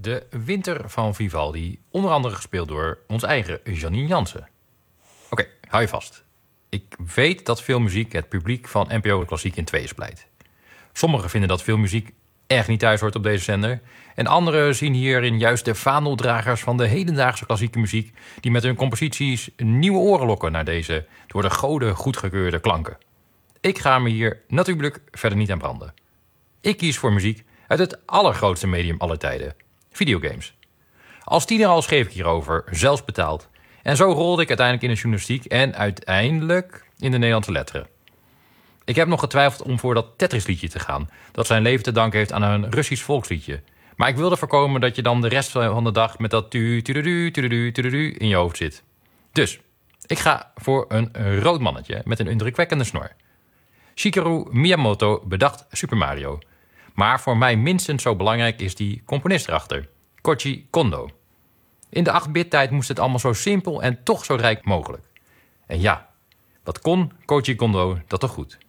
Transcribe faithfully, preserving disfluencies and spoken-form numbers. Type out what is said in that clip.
De Winter van Vivaldi, onder andere gespeeld door ons eigen Janine Jansen. Oké, okay, hou je vast. Ik weet dat veel muziek het publiek van N P O Klassiek in tweeën splijt. Sommigen vinden dat veel muziek echt niet thuis hoort op deze zender. En anderen zien hierin juist de vaandeldragers van de hedendaagse klassieke muziek, die met hun composities nieuwe oren lokken naar deze door de goden goedgekeurde klanken. Ik ga me hier natuurlijk verder niet aan branden. Ik kies voor muziek uit het allergrootste medium aller tijden: videogames. Als tiener al schreef ik hierover, zelfs betaald. En zo rolde ik uiteindelijk in de journalistiek en uiteindelijk in de Nederlandse letteren. Ik heb nog getwijfeld om voor dat Tetris-liedje te gaan, dat zijn leven te danken heeft aan een Russisch volksliedje. Maar ik wilde voorkomen dat je dan de rest van de dag met dat tu tu tu tu tu tu in je hoofd zit. Dus, ik ga voor een rood mannetje met een indrukwekkende snor. Shigeru Miyamoto bedacht Super Mario. Maar voor mij minstens zo belangrijk is die componist erachter, Koji Kondo. In de acht-bit tijd moest het allemaal zo simpel en toch zo rijk mogelijk. En ja, wat kon Koji Kondo dat toch goed?